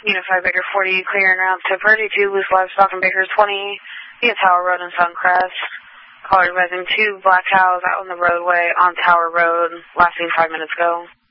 Unified Baker 40, clearing route to Purdy 2, loose livestock and Baker 20, via Tower Road and Suncrest. Caller advising 2 black cows out on the roadway on Tower Road, last seen 5 minutes ago.